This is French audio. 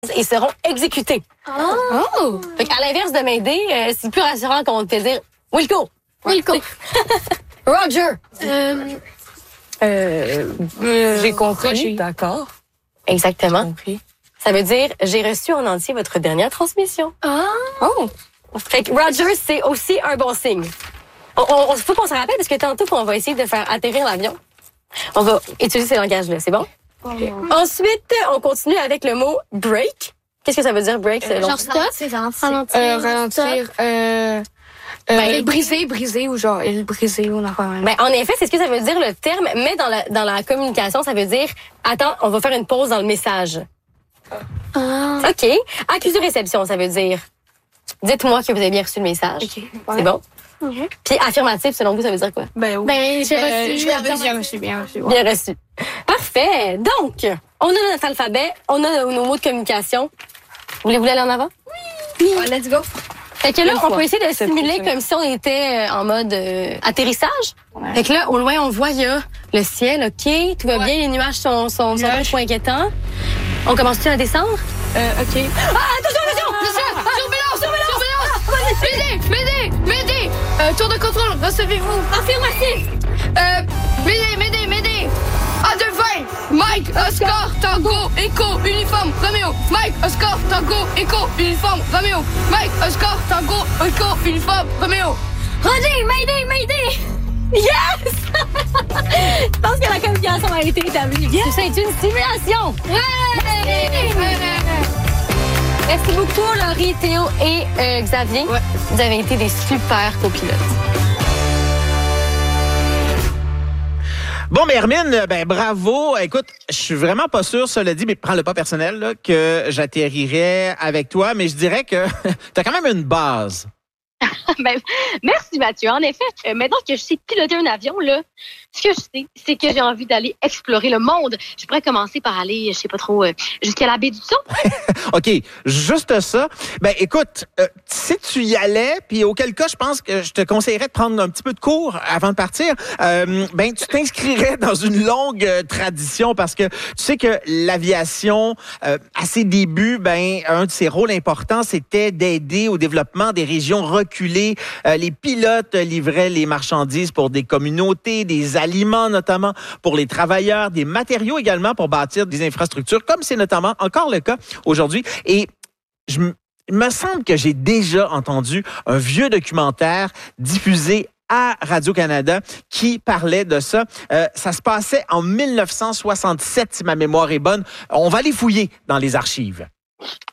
et seront exécutés. Oh! Fait qu'à l'inverse de m'aider, c'est plus rassurant qu'on te dire Wilco. Wilco. Roger. J'ai compris. Roger. D'accord. Exactement. Compris. Ça veut dire j'ai reçu en entier votre dernière transmission. Oh! Fait que Roger, c'est aussi un bon signe. On faut qu'on se rappelle parce que tantôt qu'on va essayer de faire atterrir l'avion, on va utiliser ces langages-là, c'est bon? Okay. Ensuite, on continue avec le mot break. Qu'est-ce que ça veut dire break? C'est long. Genre stop? Ralentir. Briser ou genre il briser ou n'importe quoi. Ben, en effet, c'est ce que ça veut dire le terme, mais dans la communication, ça veut dire attends, on va faire une pause dans le message. OK. Accusé de réception, ça veut dire dites-moi que vous avez bien reçu le message. Okay. C'est bon? Puis affirmatif, selon vous, ça veut dire quoi? Ben oui. Ben, j'ai reçu. Bien reçu. Bien reçu. Parfait. Donc, on a notre alphabet, on a nos mots de communication. Voulez-vous aller en avant? Oui. Let's go. Fait que là, Une on fois. peut essayer de C'est simuler possible. comme si on était en mode atterrissage. Ouais. Fait que là, au loin, on voit, il y a le ciel, OK, tout va bien, les nuages sont pas trop inquiétants. On commence-tu à descendre? OK. Attention! Surveillance! M'aider! Tour de contrôle, recevez-vous. Affirmatif! M'aider! Adolphin! Mike, Oscar, Tango, Echo, Uniforme, Romeo. Mike, Oscar, Tango, Echo, Uniforme, Romeo. Mike, Oscar, Tango, Echo, Uniforme, Romeo. Roger, m'aider! Yes! Je pense que la communication a été établie. Yes. Tout ça est une simulation. Merci beaucoup, Laurie, Théo et Xavier. Ouais. Vous avez été des super copilotes. Bon, mais Hermine, ben bravo. Écoute, je suis vraiment pas sûr, cela dit, mais prends-le pas personnel, là, que j'atterrirais avec toi, mais je dirais que t'as quand même une base. Ben, merci Mathieu. En effet, maintenant que je sais piloter un avion, là, ce que je sais, c'est que j'ai envie d'aller explorer le monde. Je pourrais commencer par aller, je sais pas trop, jusqu'à la baie du Son. OK, juste ça. Ben écoute, si tu y allais, puis auquel cas, je pense que je te conseillerais de prendre un petit peu de cours avant de partir. Ben tu t'inscrirais dans une longue tradition parce que tu sais que l'aviation, à ses débuts, ben un de ses rôles importants, c'était d'aider au développement des régions reculées. Les pilotes livraient les marchandises pour des communautés, des aliments notamment pour les travailleurs, des matériaux également pour bâtir des infrastructures, comme c'est notamment encore le cas aujourd'hui. Et il me semble que j'ai déjà entendu un vieux documentaire diffusé à Radio-Canada qui parlait de ça. Ça se passait en 1967, si ma mémoire est bonne. On va les fouiller dans les archives.